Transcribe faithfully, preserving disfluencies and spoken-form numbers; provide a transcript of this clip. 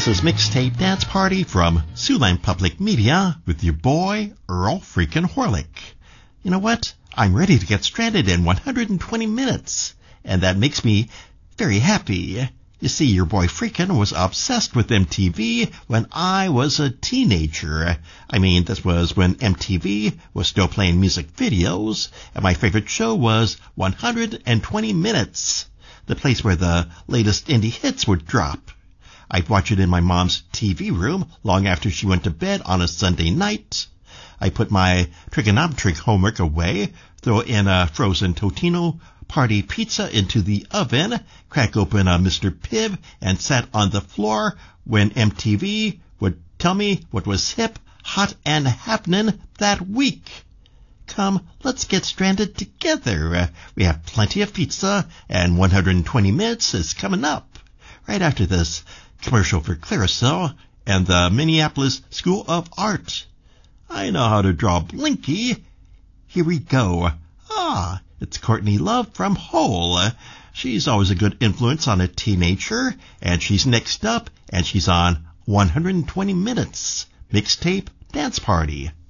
This is Mixtape Dance Party from Siouxland Public Media with your boy, Earl freaking Horlick. You know what? I'm ready to get stranded in one hundred twenty minutes, and that makes me very happy. You see, your boy freaking was obsessed with M T V when I was a teenager. I mean, this was when M T V was still playing music videos, and my favorite show was one hundred twenty minutes, the place where the latest indie hits would drop. I'd watch it in my mom's T V room long after she went to bed on a Sunday night. I put my trigonometry homework away, throw in a frozen Totino party pizza into the oven, crack open a Mister Pibb, and sat on the floor when M T V would tell me what was hip, hot, and happening that week. Come, let's get stranded together. We have plenty of pizza, and one hundred twenty minutes is coming up. Right after this commercial for Clearasil and the Minneapolis School of Art. I know how to draw Blinky. Here we go. Ah, it's Courtney Love from Hole. She's always a good influence on a teenager, and she's next up, and she's on one hundred twenty minutes. Mixtape Dance Party.